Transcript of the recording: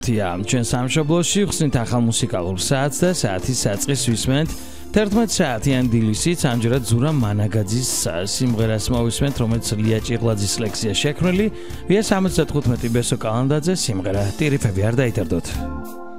ჩვენ სამშობლოში ხსნით ახალ მუსიკალურ საათს და საათის საწყის ვისმენთ 11 საათიან დილისით ამჯერად ზურა მანაგაძის სიმღერას მოვისმენთ, რომელიც ლია ჭიღლაძის ლექსია შექმნილი, ვია 75 ბესო კალანდაძე სიმღერა ტირიფები არ დაითარდოთ.